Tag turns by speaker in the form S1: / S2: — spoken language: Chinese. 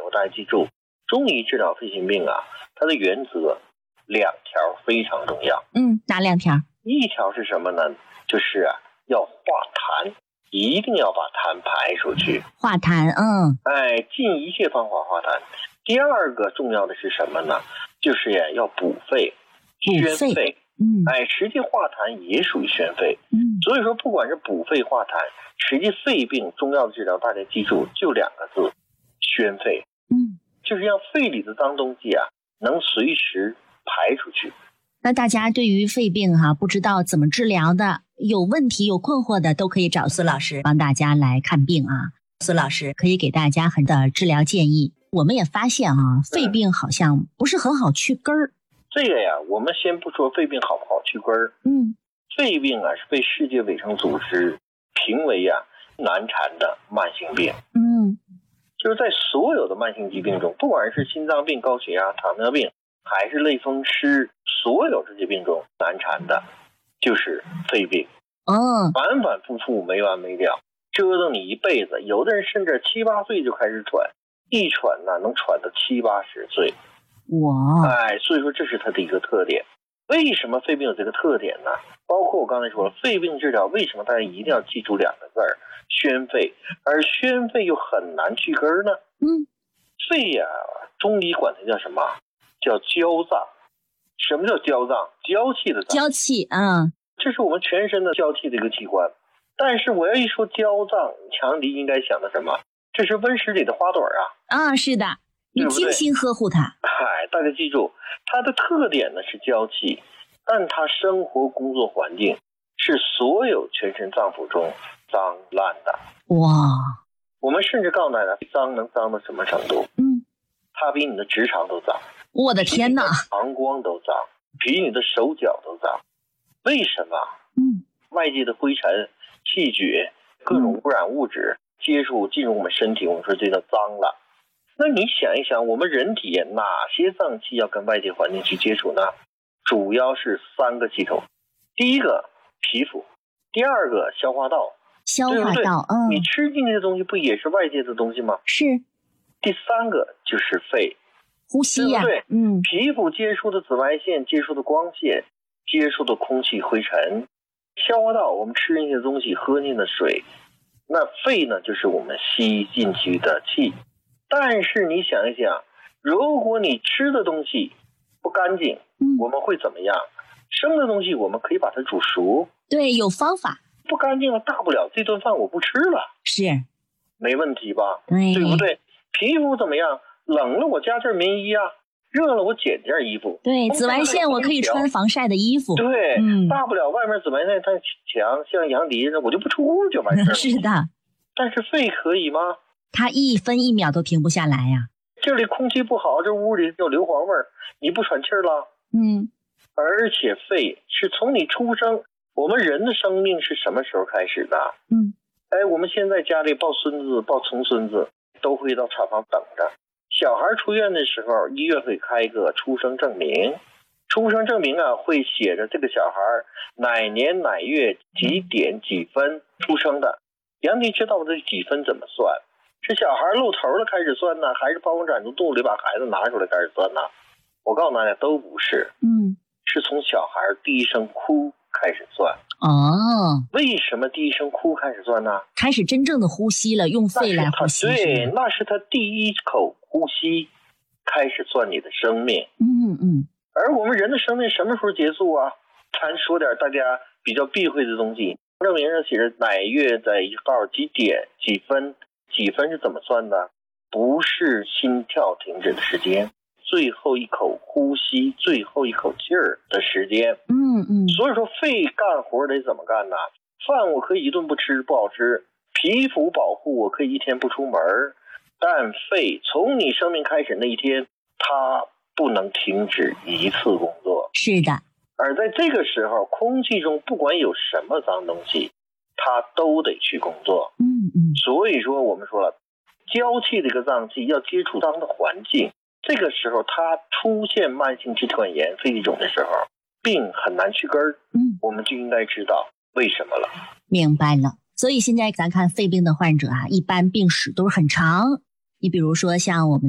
S1: 大家记住，中医治疗肺心病啊，它的原则2条非常重要。
S2: 哪2条？
S1: 一条是什么呢？就是要化痰，一定要把痰排出去。
S2: 化痰，
S1: 尽一切方法化痰。第二个重要的是什么呢？就是要补肺、宣肺。实际化痰也属于宣肺。所以说不管是补肺化痰，实际肺病中药的治疗，大家记住就2个字：宣肺。就是让肺里的脏东西能随时排出去。
S2: 那大家对于肺病不知道怎么治疗的，有问题有困惑的，都可以找孙老师帮大家来看病啊。孙老师可以给大家很多的治疗建议。我们也发现肺病好像不是很好去根儿。
S1: 这个我们先不说肺病好不好去根儿。肺病是被世界卫生组织评为难缠的慢性病。就是在所有的慢性疾病中，不管是心脏病、高血压、糖尿病，还是类风湿，所有这些病中难缠的就是肺病。反反复复没完没了，折腾你一辈子。有的人甚至7、8岁就开始喘，一喘能喘到70、80岁。所以说这是它的一个特点。为什么肺病有这个特点呢？包括我刚才说了，肺病治疗为什么大家一定要记住2个字：宣肺。而宣肺又很难去根呢？肺中医管它叫什么？叫娇脏。什么叫娇脏？娇气的脏。
S2: 娇气，
S1: 这是我们全身的娇气的一个器官。但是我要一说娇脏，强敌应该想到什么？这是温室里的花朵
S2: 是的，你精心呵护它。
S1: 大家记住，它的特点呢是娇气，但它生活工作环境是所有全身脏腑中脏烂的。我们甚至告诉大家，脏能脏到什么程度？它比你的直肠都脏。
S2: 我的天哪！
S1: 膀胱都脏，比你的手脚都脏。为什么？外界的灰尘、气血、各种污染物质接触进入我们身体，我们说这叫脏了。那你想一想，我们人体哪些脏器要跟外界环境去接触呢？主要是3个系统。第一个皮肤，第二个消化道。你吃进去的东西不也是外界的东西吗？
S2: 是。
S1: 第3个就是肺，
S2: 呼吸
S1: 对。皮肤接触的紫外线，接触的光线，接触的空气灰尘。消化道我们吃进去的东西，喝进的水。那肺呢，就是我们吸进去的气。但是你想一想，如果你吃的东西不干净，我们会怎么样？生的东西我们可以把它煮熟。
S2: 对，有方法。
S1: 不干净了，大不了这顿饭我不吃了。
S2: 是。
S1: 没问题吧？对不对？皮肤怎么样？冷了我加件棉衣热了我减件衣服。
S2: 对，紫外线我可以穿防晒的衣服。
S1: 对，大不了外面紫外线太强，像杨迪我就不出屋就完事儿了。
S2: 是的。
S1: 但是肺可以吗？
S2: 它1分1秒都停不下来
S1: 这里空气不好，这屋里有硫磺味儿，你不喘气儿了。而且肺是从你出生，我们人的生命是什么时候开始的？我们现在家里抱孙子抱重孙子都会到产房等着。小孩出院的时候，医院会开一个出生证明。出生证明会写着这个小孩哪年哪月几点几分出生的。杨迪知道这几分怎么算？是小孩露头了开始算呢，还是剖宫产从肚里把孩子拿出来开始算呢？我告诉大家都不是。是从小孩第一声哭开始算。为什么第一声哭开始算呢？
S2: 开始真正的呼吸了，用肺来呼吸。
S1: 对，那是他第一口呼吸开始算你的生命。而我们人的生命什么时候结束咱说点大家比较避讳的东西。证明上写着哪月在1号几点几分，几分是怎么算的？不是心跳停止的时间，最后一口呼吸，最后一口气儿的时间。所以说肺干活得怎么干呢？饭我可以一顿不吃不好吃，皮肤保护我可以1天不出门，但肺从你生命开始那一天，它不能停止一次工作。
S2: 是的。
S1: 而在这个时候，空气中不管有什么脏东西，它都得去工作。所以说我们说了，娇气的一个脏器要接触脏的环境，这个时候它出现慢性支气管炎、肺气肿的时候，病很难去根儿。我们就应该知道为什么了。
S2: 明白了。所以现在咱看肺病的患者一般病史都是很长。你比如说像我们